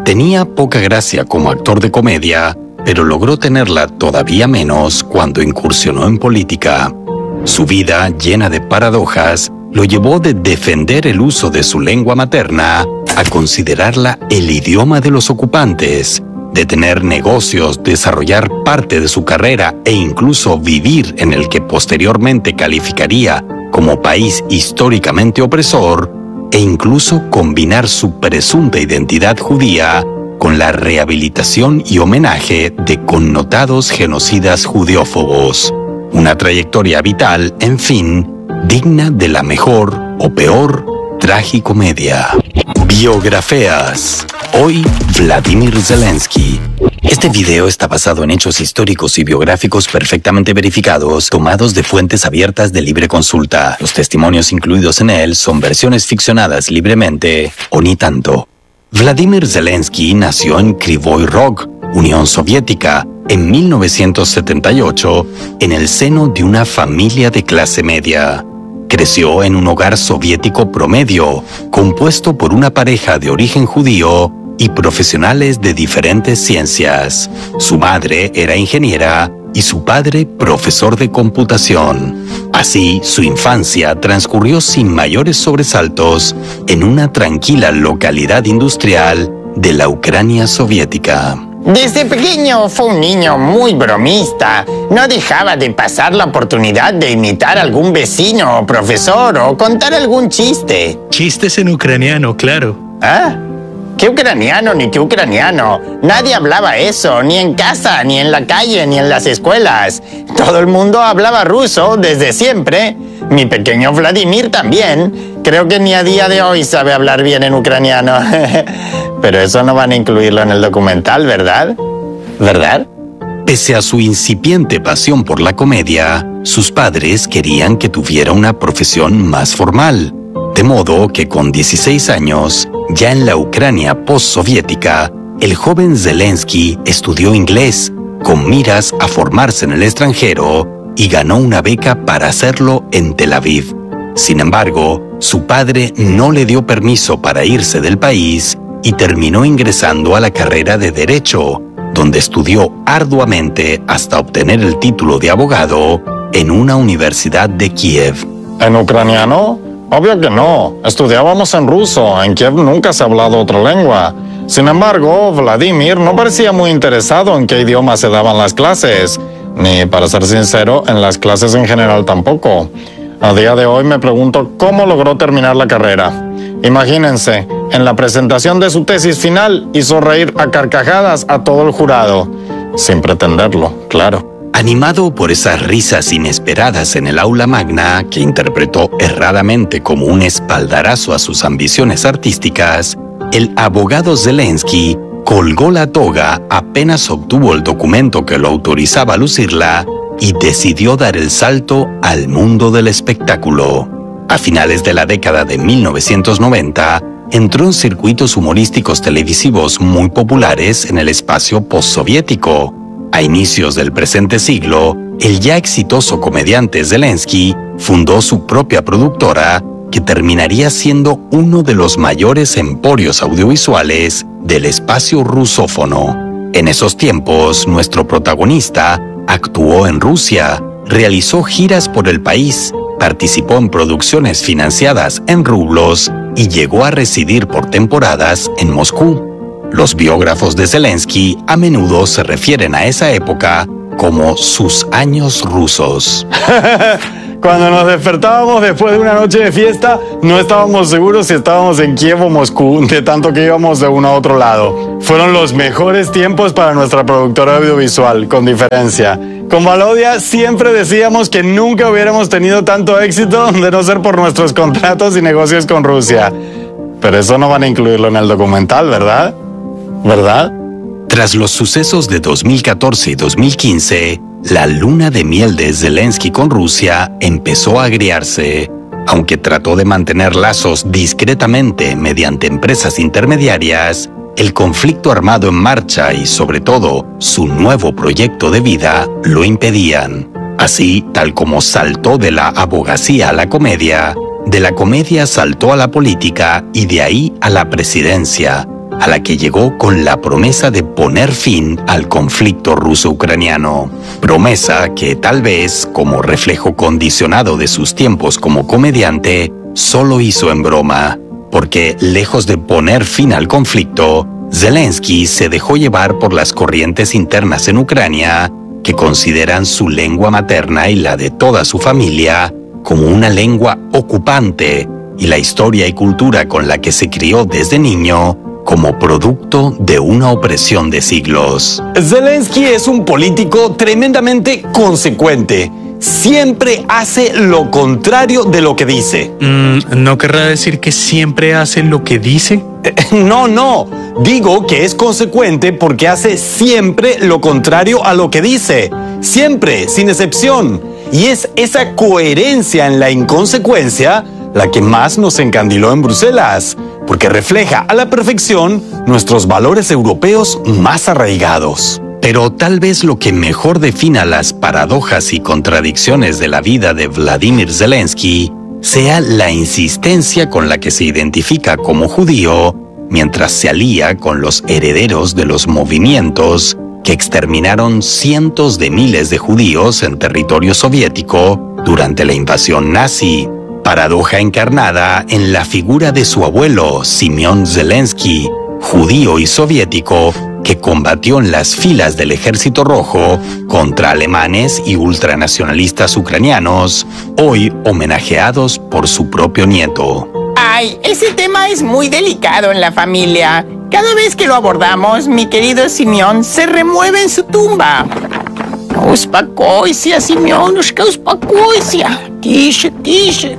Tenía poca gracia como actor de comedia, pero logró tenerla todavía menos cuando incursionó en política. Su vida, llena de paradojas, lo llevó de defender el uso de su lengua materna a considerarla el idioma de los ocupantes, de tener negocios, desarrollar parte de su carrera e incluso vivir en el que posteriormente calificaría como país históricamente opresor, e incluso combinar su presunta identidad judía con la rehabilitación y homenaje de connotados genocidas judeófobos. Una trayectoria vital, en fin, digna de la mejor o peor tragicomedia. Biografías. Hoy, Vladimir Zelensky. Este video está basado en hechos históricos y biográficos perfectamente verificados, tomados de fuentes abiertas de libre consulta. Los testimonios incluidos en él son versiones ficcionadas libremente, o ni tanto. Vladimir Zelensky nació en Kryvyi Rog, Unión Soviética, en 1978, en el seno de una familia de clase media. Creció en un hogar soviético promedio, compuesto por una pareja de origen judío y profesionales de diferentes ciencias. Su madre era ingeniera y su padre profesor de computación. Así, su infancia transcurrió sin mayores sobresaltos en una tranquila localidad industrial de la Ucrania soviética. Desde pequeño fue un niño muy bromista. No dejaba de pasar la oportunidad de imitar a algún vecino o profesor o contar algún chiste. Chistes en ucraniano, claro. ¿Ah? ¿Qué ucraniano ni qué ucraniano? Nadie hablaba eso, ni en casa, ni en la calle, ni en las escuelas. Todo el mundo hablaba ruso desde siempre. Mi pequeño Vladimir también. Creo que ni a día de hoy sabe hablar bien en ucraniano. Pero eso no van a incluirlo en el documental, ¿verdad? ¿Verdad? Pese a su incipiente pasión por la comedia, sus padres querían que tuviera una profesión más formal. De modo que con 16 años, ya en la Ucrania postsoviética, el joven Zelensky estudió inglés, con miras a formarse en el extranjero, y ganó una beca para hacerlo en Tel Aviv. Sin embargo, su padre no le dio permiso para irse del país y terminó ingresando a la carrera de Derecho, donde estudió arduamente hasta obtener el título de abogado en una universidad de Kiev. ¿En ucraniano? Obvio que no. Estudiábamos en ruso. En Kiev nunca se ha hablado otra lengua. Sin embargo, Vladimir no parecía muy interesado en qué idioma se daban las clases. Ni, para ser sincero, en las clases en general tampoco. A día de hoy me pregunto cómo logró terminar la carrera. Imagínense, en la presentación de su tesis final hizo reír a carcajadas a todo el jurado. Sin pretenderlo, claro. Animado por esas risas inesperadas en el aula magna, que interpretó erradamente como un espaldarazo a sus ambiciones artísticas, el abogado Zelensky colgó la toga apenas obtuvo el documento que lo autorizaba a lucirla y decidió dar el salto al mundo del espectáculo. A finales de la década de 1990, entró en circuitos humorísticos televisivos muy populares en el espacio postsoviético. A inicios del presente siglo, el ya exitoso comediante Zelensky fundó su propia productora, que terminaría siendo uno de los mayores emporios audiovisuales del espacio rusófono. En esos tiempos, nuestro protagonista actuó en Rusia, realizó giras por el país, participó en producciones financiadas en rublos y llegó a residir por temporadas en Moscú. Los biógrafos de Zelensky a menudo se refieren a esa época como sus años rusos. Cuando nos despertábamos después de una noche de fiesta, no estábamos seguros si estábamos en Kiev o Moscú, de tanto que íbamos de uno a otro lado. Fueron los mejores tiempos para nuestra productora audiovisual, con diferencia. Con Valodia siempre decíamos que nunca hubiéramos tenido tanto éxito de no ser por nuestros contratos y negocios con Rusia. Pero eso no van a incluirlo en el documental, ¿verdad? ¿Verdad? Tras los sucesos de 2014 y 2015, la luna de miel de Zelensky con Rusia empezó a agriarse. Aunque trató de mantener lazos discretamente mediante empresas intermediarias, el conflicto armado en marcha y, sobre todo, su nuevo proyecto de vida lo impedían. Así, tal como saltó de la abogacía a la comedia, de la comedia saltó a la política y de ahí a la presidencia. a la que llegó con la promesa de poner fin al conflicto ruso-ucraniano. Promesa que tal vez, como reflejo condicionado de sus tiempos como comediante, solo hizo en broma, porque lejos de poner fin al conflicto, Zelensky se dejó llevar por las corrientes internas en Ucrania, que consideran su lengua materna y la de toda su familia como una lengua ocupante, y la historia y cultura con la que se crió desde niño como producto de una opresión de siglos. Zelensky es un político tremendamente consecuente. Siempre hace lo contrario de lo que dice. ¿No querrá decir que siempre hace lo que dice? No. Digo que es consecuente porque hace siempre lo contrario a lo que dice. Siempre, sin excepción. Y es esa coherencia en la inconsecuencia la que más nos encandiló en Bruselas, porque refleja a la perfección nuestros valores europeos más arraigados. Pero tal vez lo que mejor defina las paradojas y contradicciones de la vida de Vladimir Zelensky sea la insistencia con la que se identifica como judío mientras se alía con los herederos de los movimientos que exterminaron cientos de miles de judíos en territorio soviético durante la invasión nazi. Paradoja encarnada en la figura de su abuelo, Simeón Zelensky, judío y soviético, que combatió en las filas del Ejército Rojo contra alemanes y ultranacionalistas ucranianos, hoy homenajeados por su propio nieto. Ay, ese tema es muy delicado en la familia. Cada vez que lo abordamos, mi querido Simeón se remueve en su tumba. Успокойся, Семенушка, успокойся. Тише, тише.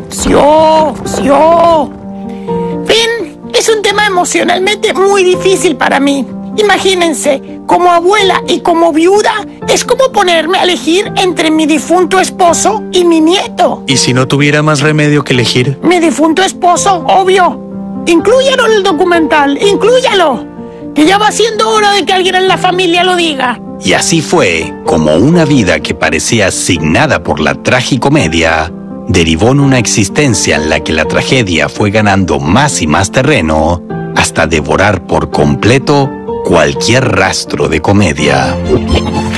Все. Fin, es un tema emocionalmente muy difícil para mí. Imagínense, como abuela y como viuda, es como ponerme a elegir entre mi difunto esposo y mi nieto. ¿Y si no tuviera más remedio que elegir? Mi difunto esposo, obvio. Inclúyalo en el documental, inclúyalo. Que ya va siendo hora de que alguien en la familia lo diga. Y así fue como una vida que parecía asignada por la tragicomedia derivó en una existencia en la que la tragedia fue ganando más y más terreno hasta devorar por completo cualquier rastro de comedia.